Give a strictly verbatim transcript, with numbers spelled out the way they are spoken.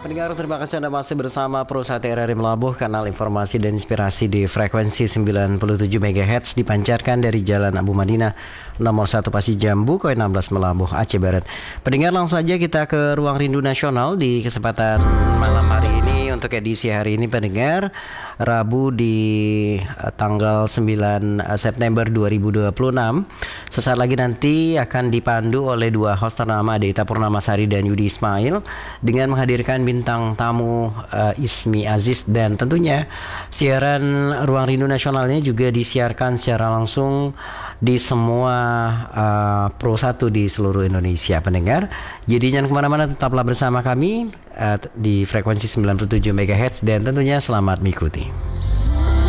Pendengar, terima kasih Anda masih bersama Pro Satu R R I Melabuh, kanal informasi dan inspirasi di frekuensi sembilan puluh tujuh megahertz dipancarkan dari Jalan Abu Madinah nomor satu Pasir Jambu, Koin enam belas Melabuh, Aceh Barat. Pendengar, langsung saja kita ke Ruang Rindu Nasional di kesempatan malam hari ini. Untuk edisi hari ini, pendengar, Rabu di uh, tanggal sembilan September dua ribu dua puluh enam. Sesaat lagi nanti akan dipandu oleh dua host ternama, Deita Purnamasari dan Yudi Ismail, dengan menghadirkan bintang tamu uh, Ismi Aziz, dan tentunya siaran Ruang Rindu Nasionalnya juga disiarkan secara langsung di semua uh, Pro satu di seluruh Indonesia, pendengar. Jadi jangan kemana-mana, tetaplah bersama kami uh, di frekuensi sembilan puluh tujuh megahertz, dan tentunya selamat mengikuti.